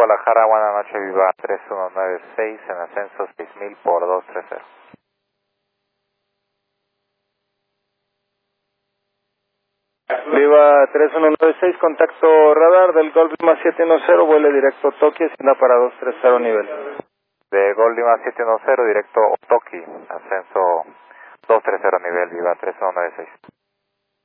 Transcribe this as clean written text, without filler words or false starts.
Guadalajara, buenas noches, Viva 3196 en ascenso 6000 por 230. Viva 3196, contacto radar del Golf Lima 710, vuele directo Tokio, siendo para 230 nivel. De Golf Lima 710, directo Otoki, ascenso 230 nivel, Viva 3196.